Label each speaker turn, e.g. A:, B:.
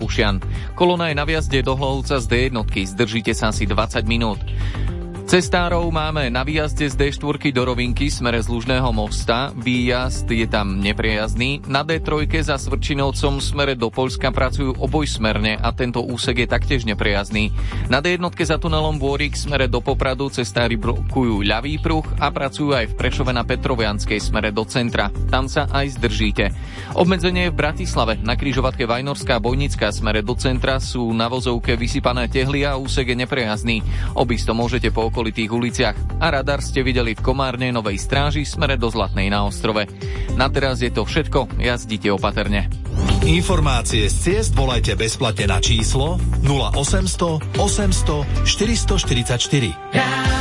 A: Rakušian. Kolona je na vjazde do Hlohovca z D1, zdržíte sa asi 20 minút. Cestárov máme na výjazde z D4 do Rovinky smere z Lužného mosta. Výjazd je tam neprijazdný. Na D3 za Svrčinovcom smere do Poľska pracujú obojsmerne a tento úsek je taktiež neprijazdný. Na D1 za tunelom Bôrik smere do Popradu cestári blokujú ľavý pruh a pracujú aj v Prešove na Petrovianskej smere do centra. Tam sa aj zdržíte. Obmedzenie v Bratislave. Na križovatke Vajnorská Bojnická smere do centra sú na vozovke vysypané tehly a úsek je neprijazdný. Obísť to môžete po okolitých uliciach. A radar ste videli v Komárnej Novej Stráži smere do Zlatnej na Ostrove. Na teraz je to všetko, jazdite opatrne.
B: Informácie z ciest volajte bezplatne na číslo 0800 800 444.